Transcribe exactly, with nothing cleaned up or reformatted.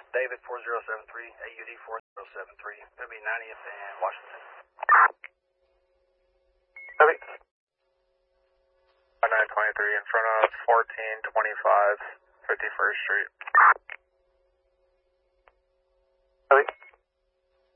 David four zero seven three, A U D four zero seven three. It'll be ninetieth and Washington. Copy. nine twenty-three in front of fourteen twenty-five, fifty-first Street. Copy.